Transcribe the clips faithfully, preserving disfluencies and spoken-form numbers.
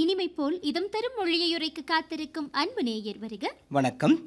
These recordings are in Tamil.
இனிமை போல் இதம் தரும் மொழியுரைக்கு காத்திருக்கும் அன்பு நேயர் வருக. வணக்கம்.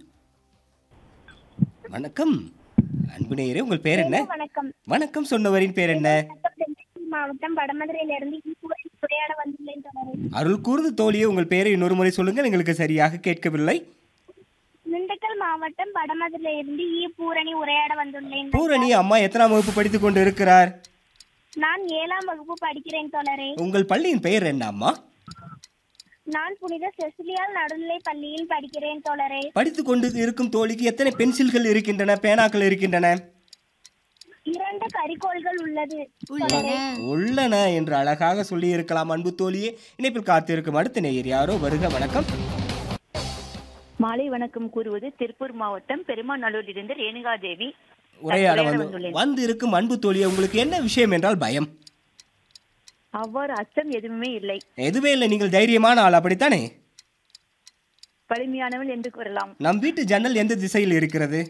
வணக்கம் அன்பு நேயரே, உங்கள் பேர் என்ன? வணக்கம். வணக்கம் சொன்னவரின் பேர் என்ன? மாவட்டம் வடமதுரையிலிருந்து உரையாட வந்துள்ளேன் தொடரே. அருள் கூர்ந்து தோழியே, உங்கள் பெயரை இன்னொரு முறை சொல்லுங்கள், எங்களுக்கு சரியாக கேட்கவில்லை. திண்டுக்கல் மாவட்டம் வடமதுரையிலிருந்து ஈ பூரணி உரையாட வந்துள்ளேன். பூரணி அம்மா எத்தனாம் வகுப்பு படித்துக் கொண்டு இருக்கிறார்? நான் ஏழாம் வகுப்பு படிக்கிறேன் தொடரே. உங்கள் பள்ளியின் பெயர் என்ன அம்மா? நான் புனித செசிலியால் நடுநிலை பள்ளியில் படிக்கிறேன் தொடரே. படித்துக் கொண்டு இருக்கும் தோழிக்கு எத்தனை பென்சில்கள் இருக்கின்றன, பேனாக்கள் இருக்கின்றன? இரண்டு கரிக்கோள்கள் உள்ளது உள்ளன என்று அழகாக சொல்லி இருக்கலாம் அன்பு தோழியே. இணைப்பில் காத்திருக்கும் அடுத்த நேயர் யாரோ வருக. வணக்கம். மாலை வணக்கம் கூறுவது திருப்பூர் மாவட்டம் பெருமாநல்லூரிலிருந்து ரேணுகா தேவி. உரையாட வந்து வந்து இருக்கும் அன்பு தோழியே, உங்களுக்கு என்ன விஷயம் என்றால் பயம்? அவ்வாறு அச்சம் எதுவுமே இல்லை. எதுவே இல்லை, நீங்கள் தைரியமான ஆள், அப்படித்தானே? வலிமையானவள் என்று கூறலாம். நம் வீட்டு ஜன்னல் எந்த திசையில் இருக்கிறது?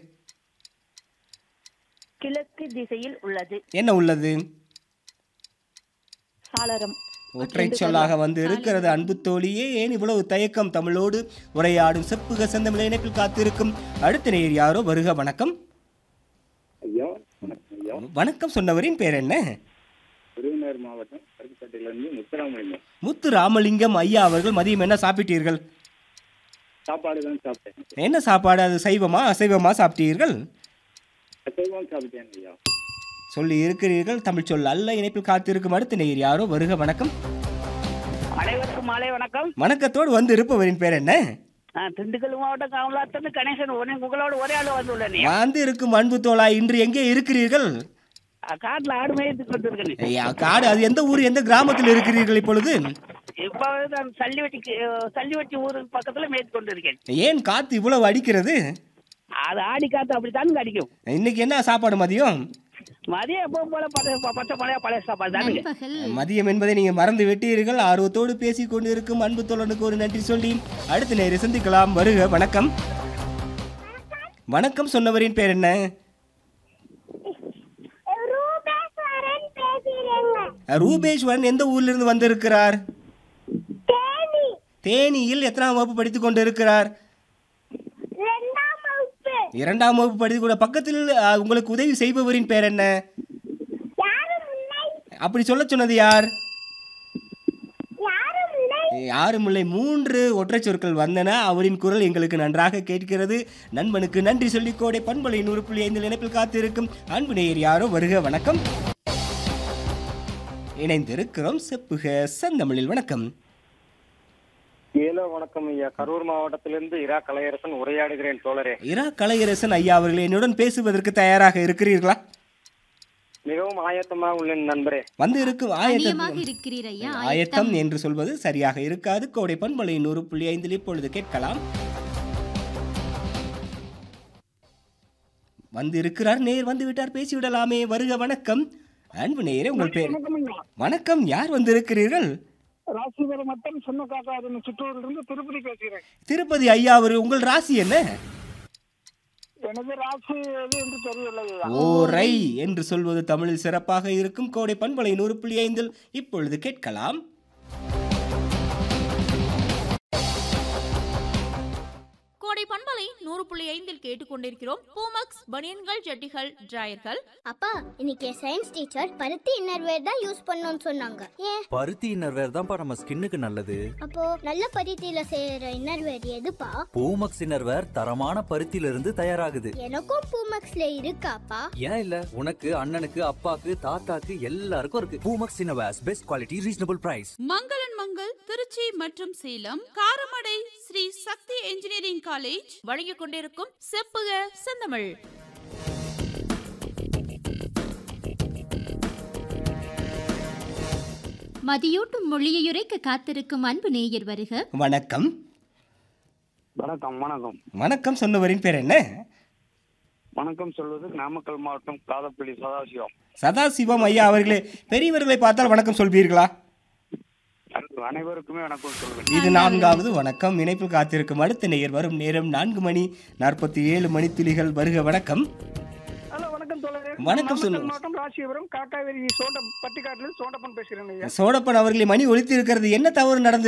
கிழக்கு திசையில் உள்ளது. என்ன உள்ளது? சாளரம். ஒற்றை சொல்லாக வந்து இருக்கிறது அன்பு தோழியே. ஏன் இவ்வளவு தயக்கம்? தமிழோடு உரையாடும் செப்புக செந்தமிழ் இணைப்பில் காத்திருக்கும் அடுத்த நேயர் யாரோ வருக. வணக்கம். வணக்கம் சொன்னவரின் பேர் என்ன? விருதுநகர் மாவட்டம் கருப்புப்பட்டியிலிருந்து முத்துராமலிங்கம். முத்து ராமலிங்கம் ஐயா அவர்கள், மதியம் என்ன சாப்பிட்டீர்கள்? சாப்பாடு தான் சாப்பிட்டேன். என்ன சாப்பாடு? அது சைவமா அசைவமா சாப்பிட்டீர்கள்? அசைவம் சாப்பிட்டேன் ஐயா. சொல்லி இருக்கிறீர்கள், தமிழ் சொல் அல்ல. இணைப்பில் காத்திருக்கும் அடுத்த நேயர் யாரோ வருக. வணக்கம். அனைவருக்கும் மாலை வணக்கம். வணக்கத்தோடு வந்து இருப்பவரின் பேர் என்ன? திண்டுக்கல் மாவட்டம் காமலாத்திலிருந்து கணேசன். உங்களோட ஒரே ஆளு வந்துள்ளேன். வந்து இருக்கும் அன்பு தோழா, இன்று எங்கே இருக்கிறீர்கள்? காட்டுல ஆடு மேய்த்து கொண்டிருக்கேன். காடு, அது எந்த ஊர், எந்த கிராமத்தில் இருக்கிறீர்கள் இப்பொழுது? இப்ப சல்லிவட்டி சல்லிவட்டி ஊரு பக்கத்துல மேய்த்து கொண்டிருக்கேன். ஏன் காத்து இவ்வளவு அடிக்கிறது? அது ஆடி காத்து அப்படித்தான் அடிக்கும். இன்னைக்கு என்ன சாப்பாடு மதியம்? மதியம் எப்பவும் போல பச்சை பழைய பழைய சாப்பாடு தான். மதியம் என்பதை நீங்க மறந்து விட்டீர்கள். ஆர்வத்தோடு பேசிக் கொண்டு இருக்கும் அன்பு தோழனுக்கு ஒரு நன்றி சொல்லி அடுத்த நேரம் சந்திக்கலாம். வருக. வணக்கம். வணக்கம் சொன்னவரின் பேர் என்ன? ரூபேஸ்வரன். எந்த ஊர்ல இருந்து வந்திருக்கிறார்? தேனியில். எத்தனாம் வகுப்பு படித்துக் கொண்டு இருக்கிறார்? இரண்டாம் வகுப்பு படித்து கூட. பக்கத்தில் உங்களுக்கு உதவி செய்பவரின் பேர் என்ன? அப்படி சொல்ல சொன்னது யார்? யாரும் இல்லை. மூன்று ஒற்றை சொற்கள் வந்தன. அவரின் குரல் எங்களுக்கு நன்றாக கேட்கிறது. நண்பனுக்கு நன்றி சொல்லி கோடை பண்பலை நூறு புள்ளி ஐந்து இணைப்பில் காத்திருக்கும் அன்பு நேயர் யாரோ வருக. வணக்கம். இணைந்திருக்கிறோம் செப்புக செந்தமிழில். வணக்கம். ஏலோ வணக்கம் ஐயா. கரூர் மாவட்டத்திலிருந்து இரா கலையரசன் உரையாடுகிறேன் தோழரே. இரா கலையரசன் ஐயா அவர்களே, என்னுடன் பேசுவதற்கு தயாராக இருக்கிறீர்களா? மிகவும் ஆயத்தமாக உள்ளேன் நண்பரே. வந்து இருக்கும் ஆயத்தம் ஆயத்தம் என்று சொல்வது சரியாக இருக்காது. கோடை பண்பலை நூறு புள்ளி ஐந்தில் இப்பொழுது கேட்கலாம். வந்து இருக்கிறார் நேர், வந்து விட்டார், பேசிவிடலாமே. வருக. வணக்கம் அன்பு நேயரே, உங்கள் பேர்? வணக்கம். யார் வந்து இருக்கிறீர்கள்? ராசிபுரம் மட்டும் சொன்ன காக்கா சிற்றூரிலிருந்து திருப்பதி பேசுகிறேன். திருப்பதி ஐயா அவர், உங்கள் ராசி என்ன? எனது ராசி எது என்று தெரியவில்லை. ஓரை என்று சொல்வது தமிழில் சிறப்பாக இருக்கும். கோடை பண்பலை நூறு புள்ளி ஐந்தில் இப்பொழுது கேட்கலாம். கோடை பண்பலை நூறு புள்ளி ஐந்தில் கேட்டுக்கொண்டிருக்கிறோம். பூமக்ஸ் பனியன்கள், ஜட்டிகள், டிராயர்கள். அப்பா, இன்னைக்கு சயின்ஸ் டீச்சர் பருத்தி இன்னர்வேர் தான் யூஸ் பண்ணணும்னு சொன்னாங்க. ஏன்? பருத்தி இன்னர்வேர் தான்ப்பா நம்ம ஸ்கின்னுக்கு நல்லது. அப்போ நல்ல பருத்தியில செய்யற இன்னர்வேர் எதுப்பா? பூமக்ஸ் இன்னர்வேர் தரமான பருத்தியில இருந்து தயாராகுது. எனக்கும் பூமக்ஸ்ல இருக்காப்பா? ஏன் இல்ல, உனக்கு, அண்ணனுக்கு, அப்பாக்கு, தாத்தாக்கு எல்லாருக்கும் இருக்கு. Poomex innerwears, best quality, reasonable price. மங்களன் மங்கள் திருச்சி மற்றும் சேலம். காரமடை ஸ்ரீ சக்தி இன்ஜினியரிங் காலேஜ் வழங்கிக் கொண்டிருக்கும் செப்புக செந்தமிழ். மதியூட்டும் மொழியுரைக்கு காத்திருக்கும் அன்பு நேயர் வருக. வணக்கம். வணக்கம். வணக்கம். வணக்கம் சொன்னவரின் பேர் என்ன? வணக்கம் சொல்வது நாமக்கல் மாவட்டம் காதப்பள்ளி சதாசிவம். சதாசிவம் ஐயா அவர்களே, பெரியவர்களை பார்த்தால் வணக்கம் சொல்வீர்களா? அனைவருக்குமே வணக்கம் சொல்வேன். இது நான்காவது வணக்கம். இணைப்பில் காத்திருக்கும் அடுத்த நேயர் வரும் நேரம் நான்கு மணி நாற்பத்தி ஏழு மணி துளிகள். வருக. வணக்கம். வணக்கம் மாவட்டம் ராசிபுரம் காக்காவேரி சோண்ட பட்டிக்காட்டிலிருந்து சோண்டப்பன் பேசுகிறேன். சோடப்பன் அவர்களே, மணி ஒலித்து இருக்கிறது. என்ன தவறு நடந்து